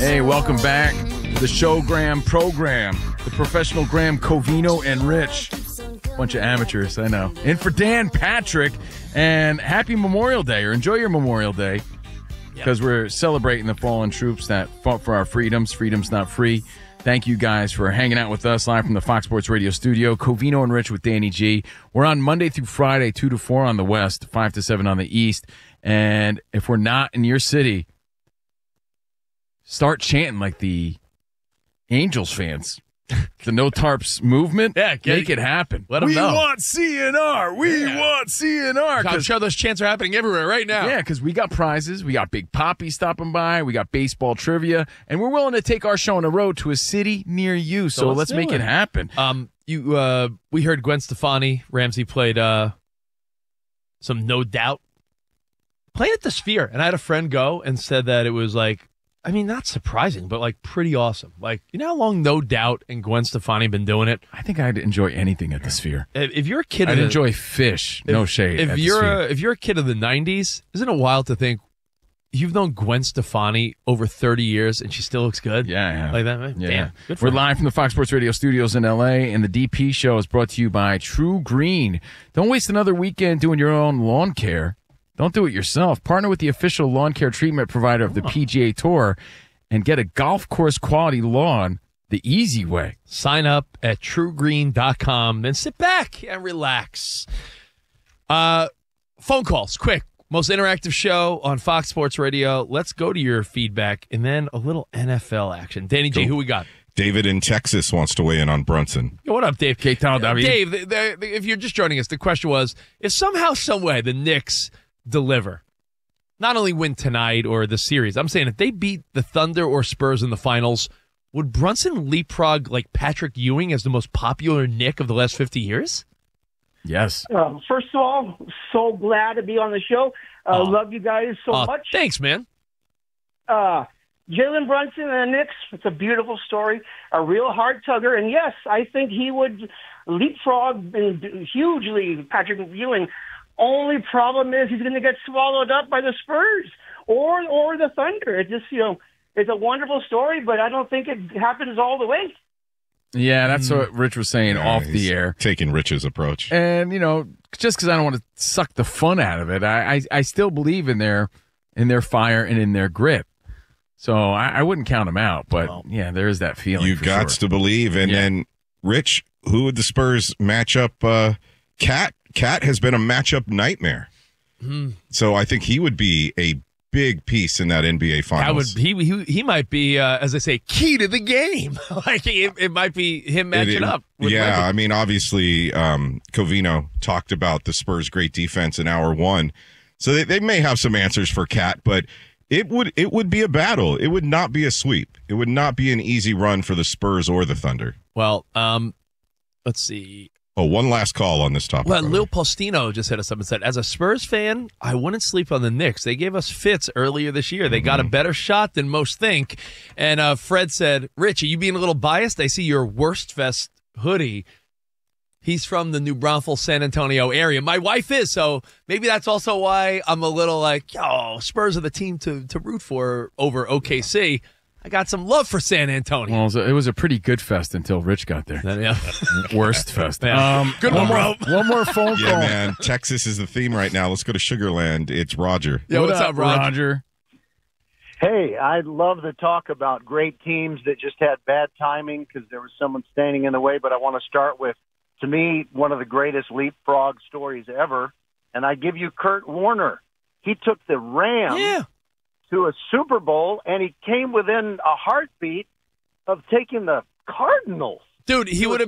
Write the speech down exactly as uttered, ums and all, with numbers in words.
Hey, welcome back to the Showgram program. The professional Graham, Covino, and Rich. Bunch of amateurs, I know. In for Dan Patrick. And happy Memorial Day, or enjoy your Memorial Day. Because yep. we're celebrating the fallen troops that fought for our freedoms. Freedom's not free. Thank you guys for hanging out with us live from the Fox Sports Radio studio. Covino and Rich with Danny G. We're on Monday through Friday, two to four on the West, five to seven on the East. And if we're not in your city, start chanting like the Angels fans. The No Tarps movement. Yeah, get, make it happen. Let them we know. We want C N R. We yeah. want C N R. I'm sure those chants are happening everywhere right now. Yeah, because we got prizes. We got Big Poppy stopping by. We got baseball trivia. And we're willing to take our show on the road to a city near you. So, so let's, let's make it. it happen. Um, you, uh, we heard Gwen Stefani. Ramsey played uh, some No Doubt. Playing at the Sphere. And I had a friend go and said that it was like, I mean, not surprising, but like pretty awesome. Like, you know how long No Doubt and Gwen Stefani been doing it? I think I'd enjoy anything at the Sphere. If, if you're a kid, I'd of the, enjoy Fish. No if, shade. If at you're the Sphere. a, if you're a kid of the nineties, isn't it wild to think you've known Gwen Stefani over thirty years and she still looks good? Yeah, I have. Like that. Yeah. Damn. Good for We're her. live from the Fox Sports Radio studios in L A, and the D P show is brought to you by True Green. Don't waste another weekend doing your own lawn care. Don't do it yourself. Partner with the official lawn care treatment provider of the oh. P G A Tour and get a golf course quality lawn the easy way. Sign up at true green dot com, then sit back and relax. Uh, phone calls, quick. Most interactive show on Fox Sports Radio. Let's go to your feedback and then a little N F L action. Danny G, who we got? David in Texas wants to weigh in on Brunson. Yo, what up, Dave? Okay, tell David. Dave, the, the, the, if you're just joining us, the question was, if somehow, some way, the Knicks deliver, not only win tonight or the series, I'm saying if they beat the Thunder or Spurs in the finals, would Brunson leapfrog like Patrick Ewing as the most popular Knick of the last fifty years? Yes. Uh, first of all, so glad to be on the show. Uh, oh. Love you guys so oh, much. Thanks, man. Uh, Jalen Brunson and the Knicks, it's a beautiful story, a real heart tugger. And yes, I think he would leapfrog hugely Patrick Ewing. Only problem is he's going to get swallowed up by the Spurs or or the Thunder. It just, you know, it's a wonderful story, but I don't think it happens all the way. Yeah, that's mm. what Rich was saying yeah, off the air. Taking Rich's approach. And, you know, just because I don't want to suck the fun out of it, I, I, I still believe in their in their fire and in their grit. So I, I wouldn't count them out. But, well, yeah, there is that feeling. You got sure. to believe. And, yeah. and Rich, who would the Spurs match up? Uh, Cat Cat has been a matchup nightmare. Mm. So I think he would be a big piece in that N B A Finals. That would, he, he, he might be, uh, as I say, key to the game. like it, it might be him matching it, it, up. With yeah, Wemby. I mean, obviously, um, Covino talked about the Spurs' great defense in hour one. So they, they may have some answers for Cat, but it would it would be a battle. It would not be a sweep. It would not be an easy run for the Spurs or the Thunder. Well, um, let's see. Oh, one last call on this topic. Well, Lil Postino just hit us up and said, as a Spurs fan, I wouldn't sleep on the Knicks. They gave us fits earlier this year. They mm-hmm. got a better shot than most think. And uh, Fred said, Rich, are you being a little biased? I see your Worst Fest hoodie. He's from the New Braunfels, San Antonio area. My wife is, so maybe that's also why I'm a little like, yo, Spurs are the team to, to root for over O K C. I got some love for San Antonio. Well, it was a, it was a pretty good fest until Rich got there. Yeah. Worst fest. Yeah. Um, good one one, more, bro. One more phone yeah, call. Yeah, man. Texas is the theme right now. Let's go to Sugarland. It's Roger. Yeah, what what's up, up, Roger? Roger? Hey, I love the talk about great teams that just had bad timing because there was someone standing in the way, but I want to start with, to me, one of the greatest leapfrog stories ever, and I give you Kurt Warner. He took the Rams yeah. to a Super Bowl, and he came within a heartbeat of taking the Cardinals. Dude, he would have